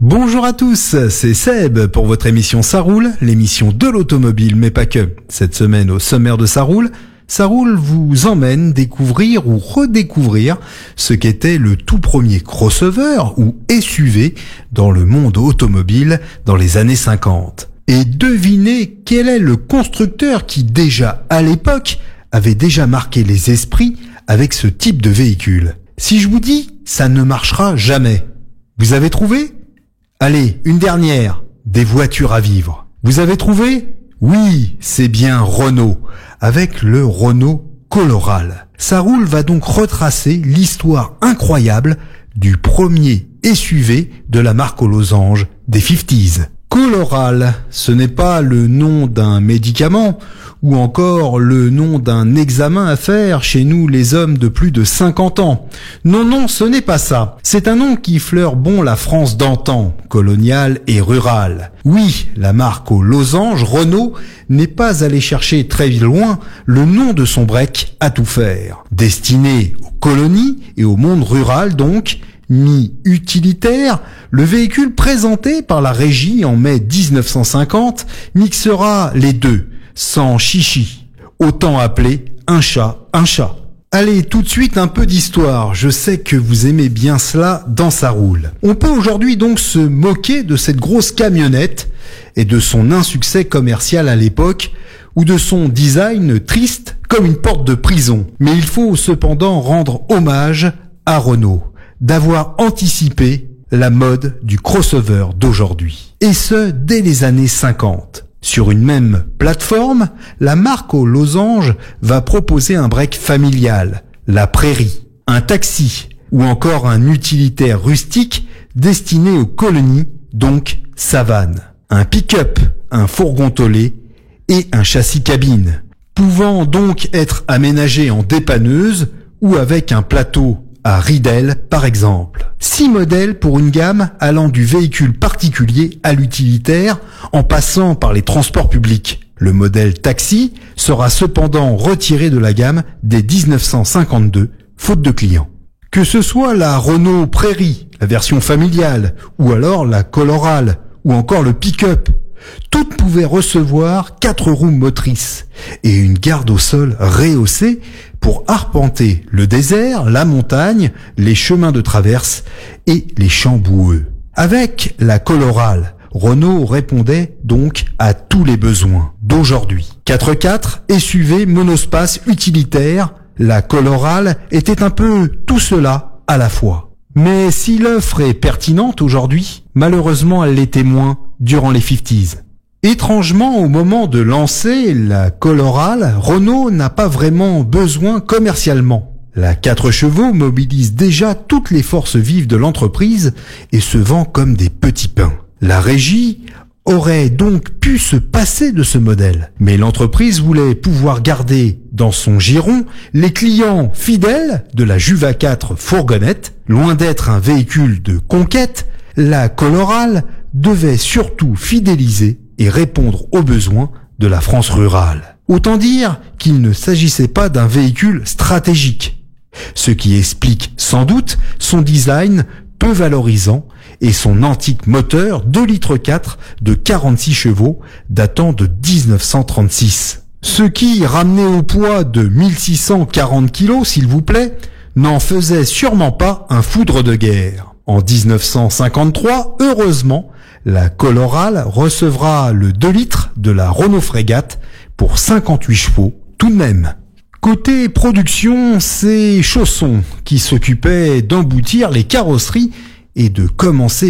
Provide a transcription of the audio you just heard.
Bonjour à tous, c'est Seb pour votre émission Ça roule, l'émission de l'automobile, mais pas que. Cette semaine au sommaire de Ça roule vous emmène découvrir ou redécouvrir ce qu'était le tout premier crossover ou SUV dans le monde automobile dans les années 50. Et devinez quel est le constructeur qui déjà à l'époque avait déjà marqué les esprits avec ce type de véhicule. Si je vous dis, ça ne marchera jamais. Vous avez trouvé ? Allez, une dernière, des voitures à vivre. Vous avez trouvé ? Oui, c'est bien Renault, avec le Renault Coloral. Ça roule va donc retracer l'histoire incroyable du premier SUV de la marque aux losanges des 50s. Coloral, ce n'est pas le nom d'un médicament ou encore le nom d'un examen à faire chez nous les hommes de plus de 50 ans. Non, ce n'est pas ça. C'est un nom qui fleure bon la France d'antan, coloniale et rurale. Oui, la marque aux losanges, Renault, n'est pas allée chercher très loin le nom de son break à tout faire. Destiné aux colonies et au monde rural donc, mi-utilitaire, le véhicule présenté par la régie en mai 1950 mixera les deux, sans chichi. Autant appeler un chat un chat. Allez, tout de suite un peu d'histoire. Je sais que vous aimez bien cela dans Ça roule. On peut aujourd'hui donc se moquer de cette grosse camionnette et de son insuccès commercial à l'époque ou de son design triste comme une porte de prison. Mais il faut cependant rendre hommage à Renault d'avoir anticipé la mode du crossover d'aujourd'hui. Et ce, dès les années 50. Sur une même plateforme, la marque aux losanges va proposer un break familial, la Prairie, un taxi ou encore un utilitaire rustique destiné aux colonies, donc savane, un pick-up, un fourgon tolé et un châssis cabine, pouvant donc être aménagé en dépanneuse ou avec un plateau à ridelle par exemple. 6 modèles pour une gamme allant du véhicule particulier à l'utilitaire en passant par les transports publics. Le modèle taxi sera cependant retiré de la gamme dès 1952, faute de clients. Que ce soit la Renault Prairie, la version familiale, ou alors la Coloral, ou encore le pick-up, toutes pouvaient recevoir 4 roues motrices et une garde au sol rehaussée pour arpenter le désert, la montagne, les chemins de traverse et les champs boueux. Avec la Coloral, Renault répondait donc à tous les besoins d'aujourd'hui. 4x4, SUV, monospace, utilitaire, la Coloral était un peu tout cela à la fois. Mais si l'offre est pertinente aujourd'hui, malheureusement elle l'était moins durant les 50s. Étrangement, au moment de lancer la Coloral, Renault n'a pas vraiment besoin commercialement. La 4 chevaux mobilise déjà toutes les forces vives de l'entreprise et se vend comme des petits pains. La régie aurait donc pu se passer de ce modèle. Mais l'entreprise voulait pouvoir garder dans son giron les clients fidèles de la Juva 4 fourgonnette. Loin d'être un véhicule de conquête, la Coloral devait surtout fidéliser et répondre aux besoins de la France rurale. Autant dire qu'il ne s'agissait pas d'un véhicule stratégique, ce qui explique sans doute son design peu valorisant et son antique moteur 2,4 litres de 46 chevaux datant de 1936. Ce qui, ramené au poids de 1640 kilos s'il vous plaît, n'en faisait sûrement pas un foudre de guerre. En 1953, heureusement, la Coloral recevra le 2 litres de la Renault Frégate pour 58 chevaux tout de même. Côté production, c'est Chausson qui s'occupait d'emboutir les carrosseries et de commencer